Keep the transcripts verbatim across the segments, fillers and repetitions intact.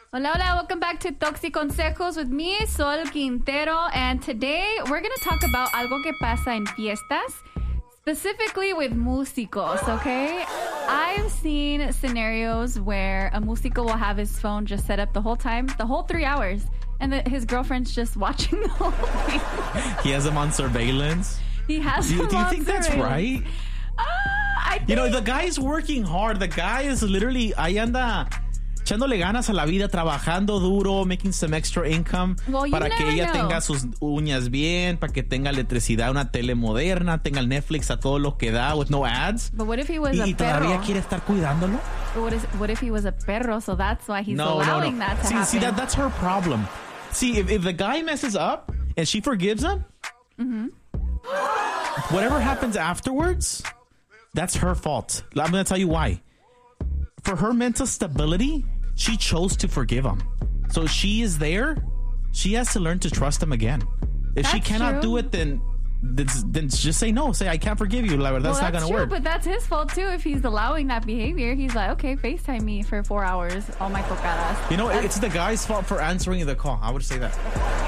Hola, hola. Welcome back to Toxiconsejos with me, Sol Quintero. And today we're going to talk about algo que pasa en fiestas, specifically with músicos, okay? I've seen scenarios where a músico will have his phone just set up the whole time, the whole three hours, and the, his girlfriend's just watching the whole thing. He has him on surveillance. He has Do you, him do you on think that's surveillance. right? Uh, I think... You know, the guy's working hard. The guy is literally, ahí anda echándole ganas a la vida, trabajando duro, making some extra income well, para que ella know. tenga sus uñas bien, para que tenga electricidad, una tele moderna, tenga el Netflix a todo lo que da, with no ads. But what if he was y, a y perro? todavía quiere estar cuidándolo. But what, is, what if he was a perro? So that's why he's no, allowing no, no. that to see, happen. See, that, that's her problem. See, if, if the guy messes up and she forgives him, mm-hmm. whatever happens afterwards, that's her fault. I'm going to tell you why. For her mental stability, she chose to forgive him. So she is there. She has to learn to trust him again. If that's she cannot true. do it, then, then then just say no. Say, I can't forgive you. Like, that's well, not going to work. But that's his fault, too. If he's allowing that behavior, he's like, okay, FaceTime me for four hours. All my tocadas. You know, that's- it's the guy's fault for answering the call. I would say that.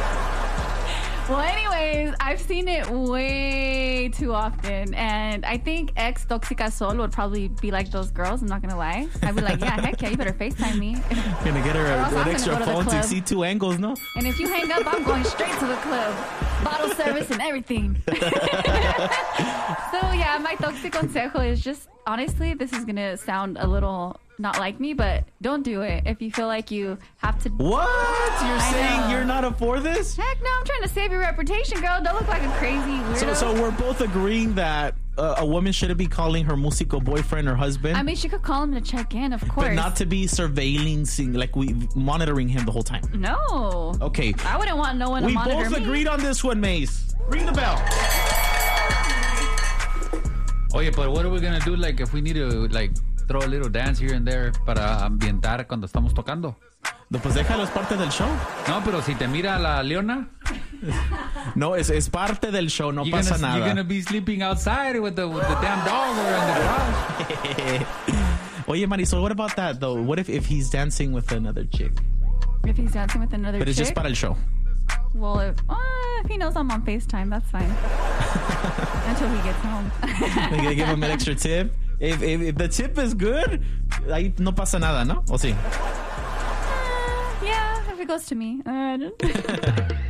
Well, anyways, I've seen it way too often. And I think ex Toxica Sol would probably be like those girls. I'm not going to lie. I'd be like, yeah, heck yeah, you better FaceTime me. Gonna get her a, an extra go to phone to see two angles, no? And if you hang up, I'm going straight to the club. Bottle service and everything. So, yeah, my Toxic Consejo is just, honestly, this is going to sound a little not like me, but don't do it if you feel like you have to. What? You're I saying know. you're not up for this? Heck no, I'm trying to save your reputation, girl. Don't look like a crazy weirdo. So, so we're both agreeing that uh, a woman shouldn't be calling her musico boyfriend or husband. I mean, she could call him to check in, of course. But not to be surveilling, seeing, like we monitoring him the whole time. No. Okay. I wouldn't want no one we to monitor both me. agreed on this one, Mace. Ring the bell. Oye, but what are we gonna do? Like, if we need to, like, throw a little dance here and there para ambientar cuando estamos tocando. No, pues déjalo, es parte del show. No, pero si te mira la Leona. No, es, es parte del show, no you're pasa gonna, nada. You're gonna be sleeping outside with the, with the damn dog or in the garage. Oye, Marisol, what about that, though? What if, if he's dancing with another chick? If he's dancing with another But chick? it's just para el show. Well, if, uh, if he knows I'm on FaceTime, that's fine. Until he gets home. We're gonna give him an extra tip. If, if, if the tip is good, ahí no pasa nada, ¿no? ¿O sí? Uh, yeah, if it goes to me. Uh,